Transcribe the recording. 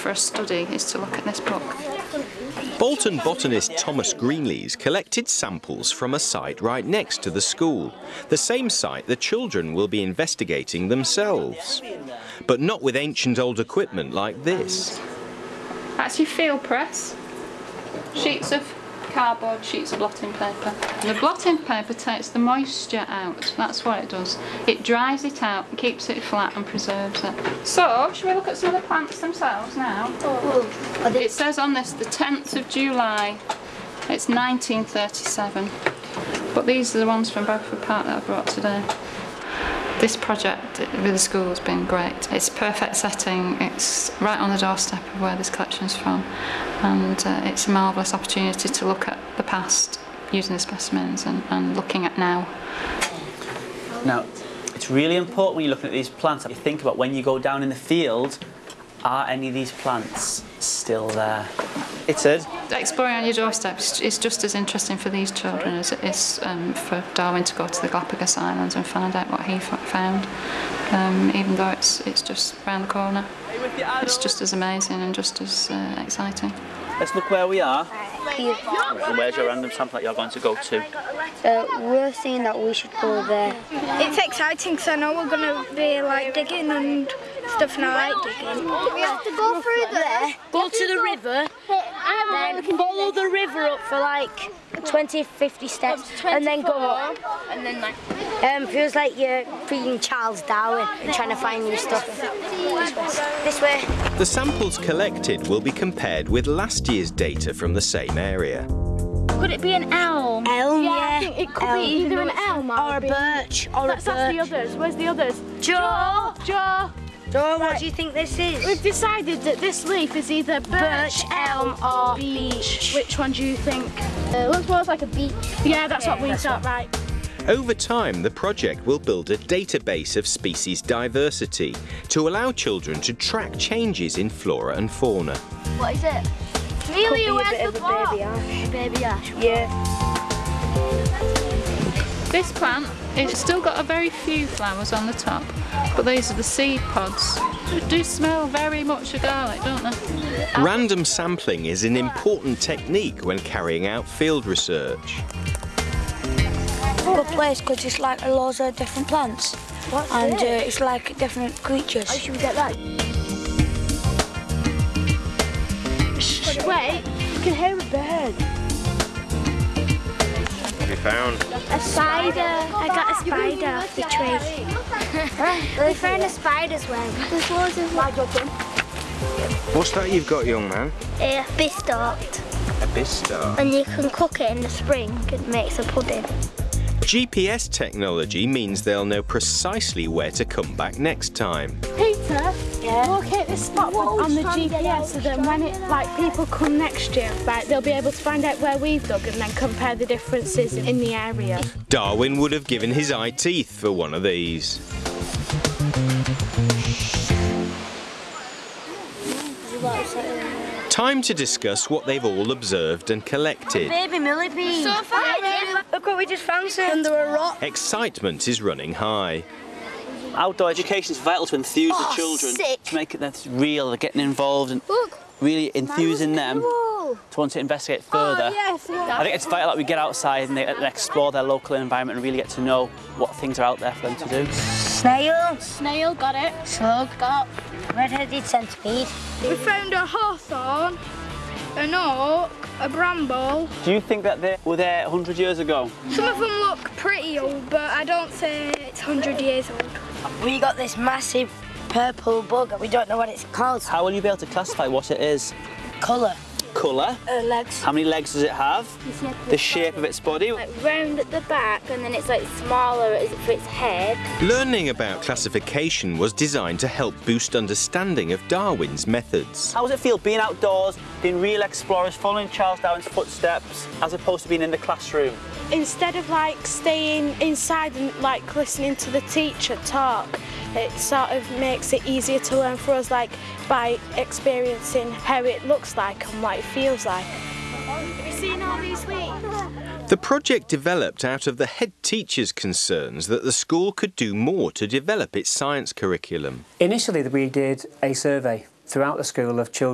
for a study is to look at this book. Bolton botanist Thomas Greenlees collected samples from a site right next to the school, the same site the children will be investigating themselves. But not with ancient old equipment like this. That's your field press. Sheets of cardboard, sheets of blotting paper. And the blotting paper takes the moisture out. That's what it does. It dries it out, keeps it flat and preserves it. So, shall we look at some of the plants themselves now? It says on this the 10th of July. It's 1937. But these are the ones from Beaufort Park that I brought today. This project with the school has been great. It's a perfect setting, it's right on the doorstep of where this collection is from, and it's a marvellous opportunity to look at the past using the specimens and looking at now. Now, it's really important when you're looking at these plants that you think about when you go down in the field, are any of these plants still there? It said. Exploring on your doorstep is just as interesting for these children as it is for Darwin to go to the Galapagos Islands and find out what he found, even though it's just round the corner. It's just as amazing and just as exciting. Let's look where we are. And where's your random sample that you're going to go to? We're saying that we should go there. It's exciting because I know we're going to be like digging and stuff, and I like digging. We have to go through there, go to the river, then follow the river up for like 20, 50 steps, and then go up. And then like... feels like you're reading Charles Darwin and trying to find new stuff. This way. The samples collected will be compared with last year's data from the same area. Could it be an elm? Elm, yeah. I think it could be either an elm or a birch. That's the others. Where's the others? Joe! Joe! Joe, what do you think this is? We've decided that this leaf is either birch, elm or beech. Which one do you think? Looks more like a beech. Yeah, that's what we thought, right. Over time, the project will build a database of species diversity to allow children to track changes in flora and fauna. What is it? Amelia, where's the baby ash? Baby ash. Yeah. This plant, it's still got a very few flowers on the top, but these are the seed pods. They do smell very much of garlic, don't they? Random sampling is an important technique when carrying out field research. Good place because it's like loads of different plants. And it's like different creatures. Should we get that? Wait, you can hear a bird. What have you found? A spider. I got a spider off the tree. We found a spider's web. There's loads of them. What's that you've got, young man? A bistark. A bistar. And you can cook it in the spring. It makes a pudding. GPS technology means they'll know precisely where to come back next time. Peter, locate this spot on the GPS so that when people come next year, right, they'll be able to find out where we've dug and then compare the differences in the area. Darwin would have given his eye teeth for one of these. Time to discuss what they've all observed and collected. Baby millipede. So far, look what we just found, sir. under a rock. Excitement is running high. Outdoor education is vital to enthuse the children, to make it that's real, they're getting involved and really enthusing them to want to investigate further. I think it's vital that we get outside and they explore their local environment and really get to know what things are out there for them to do. Snail. Snail, got it. Slug. Got. Red-headed centipede. We found a hawthorn, an oak, a bramble. Do you think that they were there 100 years ago? Some of them look pretty old, but I don't say it's 100 years old. We got this massive purple bug and we don't know what it's called. How will you be able to classify what it is? Colour. Colour? Legs. How many legs does it have? The shape of its body? Like round at the back, and then it's like smaller for its head. Learning about classification was designed to help boost understanding of Darwin's methods. How does it feel being outdoors, being real explorers, following Charles Darwin's footsteps, as opposed to being in the classroom? Instead of staying inside and listening to the teacher talk, it sort of makes it easier to learn for us by experiencing how it looks like and what it feels like. Have you seen all these leaves? The project developed out of the head teacher's concerns that the school could do more to develop its science curriculum. Initially we did a survey throughout the school of children